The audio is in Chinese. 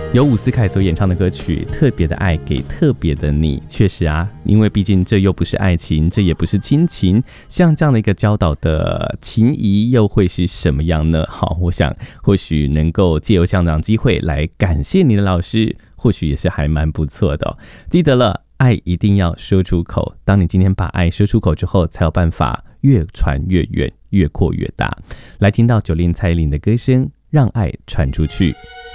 由伍思凯所演唱的歌曲《特别的爱给特别的你》，确实啊，因为毕竟这又不是爱情，这也不是亲情，像这样的一个教导的情谊又会是什么样呢？好，我想或许能够借由这样的机会来感谢你的老师，或许也是还蛮不错的哦。记得了，爱一定要说出口，当你今天把爱说出口之后，才有办法越传越远，越扩越大。来听到9令蔡依林的歌声，让爱传出去。